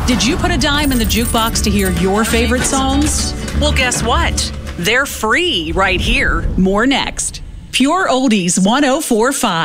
Did you put a dime in the jukebox to hear your favorite songs? Well, guess what? They're free right here. More next. Pure Oldies 104.5.